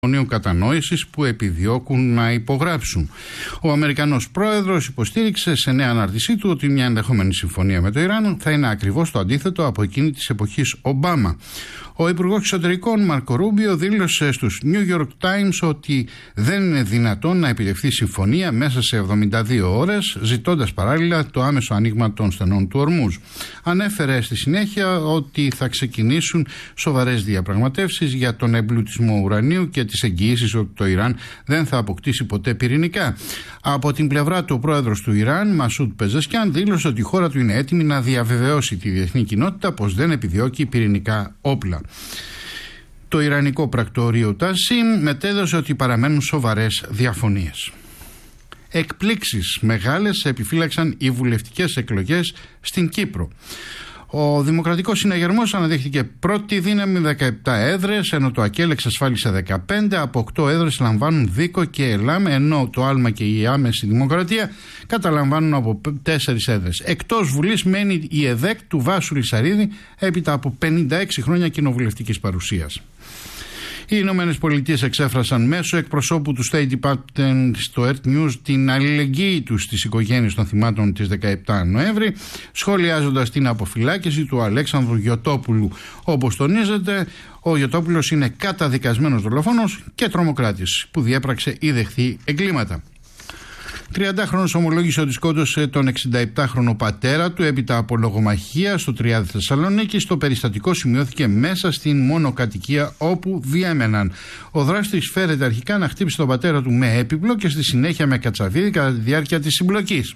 κατανόησης που επιδιώκουν να υπογράψουν. Ο Αμερικανός πρόεδρος υποστήριξε σε νέα ανάρτησή του ότι μια ενδεχόμενη συμφωνία με το Ιράν θα είναι ακριβώς το αντίθετο από εκείνη της εποχής Ομπάμα. Ο Υπουργός Εξωτερικών Μάρκο Ρούμπιο δήλωσε στους New York Times ότι δεν είναι δυνατόν να επιτευχθεί συμφωνία μέσα σε 72 ώρες, ζητώντας παράλληλα το άμεσο άνοιγμα των στενών του Ορμούζ. Ανέφερε στη συνέχεια ότι θα ξεκινήσουν σοβαρές διαπραγματεύσεις για τον εμπλουτισμό ουρανίου και τις εγγυήσεις ότι το Ιράν δεν θα αποκτήσει ποτέ πυρηνικά. Από την πλευρά του, ο πρόεδρος του Ιράν, Μασούντ Πεζεσκιάν, δήλωσε ότι η χώρα του είναι έτοιμη να διαβεβαιώσει τη διεθνή κοινότητα πως δεν επιδιώκει πυρηνικά όπλα. Το Ιρανικό πρακτορείο Τασίμ μετέδωσε ότι παραμένουν σοβαρές διαφωνίες. Εκπλήξεις μεγάλες επιφύλαξαν οι βουλευτικές εκλογές στην Κύπρο. Ο Δημοκρατικός Συναγερμός αναδείχθηκε πρώτη δύναμη 17 έδρες, ενώ το ΑΚΕΛ εξασφάλισε 15. Από 8 έδρες λαμβάνουν ΔΙΚΟ και ΕΛΑΜ, ενώ το ΑΛΜΑ και η Άμεση Δημοκρατία καταλαμβάνουν από 4 έδρες. Εκτός Βουλής μένει η ΕΔΕΚ του Βάσου Λυσαρίδη έπειτα από 56 χρόνια κοινοβουλευτικής παρουσίας. Οι Ηνωμένες Πολιτείες εξέφρασαν μέσω εκπροσώπου του State Department στο Earth News την αλληλεγγύη τους στις οικογένειες των θυμάτων της 17 Νοέμβρη, σχολιάζοντας την αποφυλάκηση του Αλέξανδρου Γιωτόπουλου. Όπως τονίζεται, ο Γιωτόπουλος είναι καταδικασμένος δολοφόνος και τρομοκράτης που διέπραξε ή δεχθεί εγκλήματα. 30χρονος ομολόγησε ότι σκότωσε τον 67χρονο πατέρα του έπειτα από λογομαχία στο Τριάδι Θεσσαλονίκης. Το περιστατικό σημειώθηκε μέσα στην μονοκατοικία όπου διέμεναν. Ο δράστης φέρεται αρχικά να χτύπησε τον πατέρα του με έπιπλο και στη συνέχεια με κατσαβίδι κατά τη διάρκεια της συμπλοκής.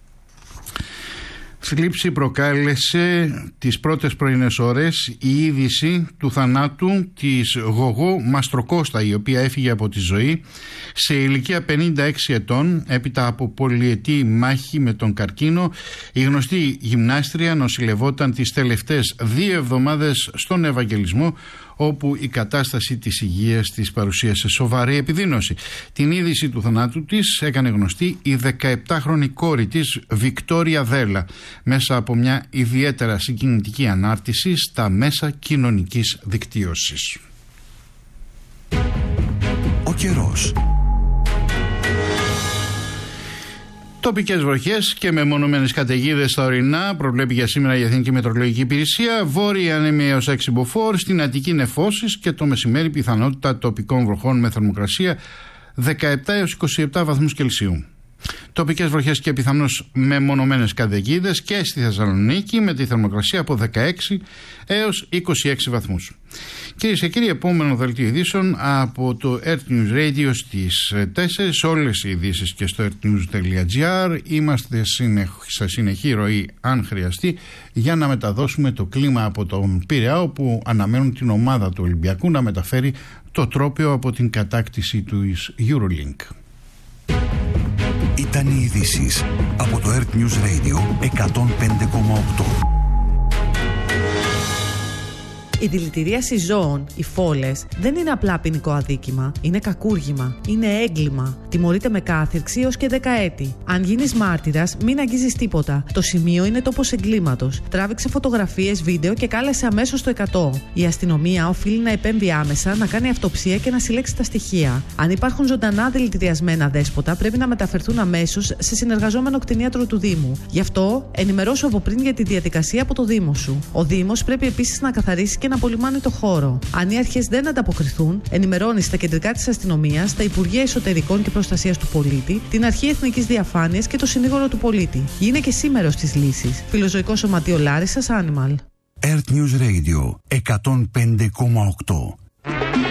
Θλίψη προκάλεσε τις πρώτες πρωινές ώρες η είδηση του θανάτου της Γογό Μαστροκώστα, η οποία έφυγε από τη ζωή σε ηλικία 56 ετών έπειτα από πολυετή μάχη με τον καρκίνο. Η γνωστή γυμνάστρια νοσηλευόταν τις τελευταίες 2 εβδομάδες στον Ευαγγελισμό, όπου η κατάσταση της υγείας της παρουσίασε σοβαρή επιδείνωση. Την είδηση του θανάτου της έκανε γνωστή η 17χρονη κόρη της, Βικτόρια Δέλα, μέσα από μια ιδιαίτερα συγκινητική ανάρτηση στα μέσα κοινωνικής δικτύωσης. Ο καιρός. Τοπικές βροχές και μεμονωμένες καταιγίδες στα ορεινά προβλέπει για σήμερα η Εθνική Μετεωρολογική Υπηρεσία. Βόρεια ανέμοι έως 6 μποφόρ, στην Αττική νεφώσεις και το μεσημέρι πιθανότητα τοπικών βροχών με θερμοκρασία 17 έως 27 βαθμούς Κελσίου. Τοπικές βροχές και πιθανώς μεμονωμένες καταιγίδες και στη Θεσσαλονίκη με τη θερμοκρασία από 16 έως 26 βαθμούς. Κυρίες και κύριοι, επόμενο δελτίο ειδήσεων από το Earth News Radio στις 4. Όλες οι ειδήσεις και στο earthnews.gr. Είμαστε σε συνεχή ροή αν χρειαστεί για να μεταδώσουμε το κλίμα από τον Πειραιά, όπου αναμένουν την ομάδα του Ολυμπιακού να μεταφέρει το τρόπαιο από την κατάκτηση του Eurolink. Ήταν οι ειδήσεις από το Earth News Radio 105,8. Η δηλητηρίαση ζώων, οι φόλες, δεν είναι απλά ποινικό αδίκημα. Είναι κακούργημα. Είναι έγκλημα. Τιμωρείται με κάθυρξη έως και 10 έτη. Αν γίνεις μάρτυρας, μην αγγίζεις τίποτα. Το σημείο είναι τόπος εγκλήματος. Τράβηξε φωτογραφίες, βίντεο και κάλεσε αμέσως το 100. Η αστυνομία οφείλει να επέμβει άμεσα, να κάνει αυτοψία και να συλλέξει τα στοιχεία. Αν υπάρχουν ζωντανά δηλητηριασμένα δέσποτα, πρέπει να μεταφερθούν αμέσως σε συνεργαζόμενο κτηνίατρο του Δήμου. Γι' αυτό, ενημερώσου από πριν για τη διαδικασία από το Δήμο σου. Ο Δήμος πρέπει επίσης να καθαρίσει και να απολυμάνει το χώρο. Αν οι αρχές δεν ανταποκριθούν, ενημερώνει στα κεντρικά της αστυνομίας, τα Υπουργεία Εσωτερικών και Προστασίας του Πολίτη, την Αρχή Εθνικής Διαφάνειας και το Συνήγορο του Πολίτη. Είναι και σήμερος της λύσης. Φιλοζωικό Σωματείο Λάρισσας, Animal. Earth News Radio 105,8.